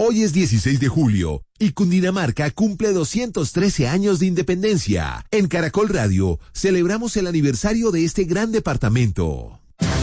Hoy es 16 de julio y Cundinamarca cumple 213 años de independencia. En Caracol Radio celebramos el aniversario de este gran departamento.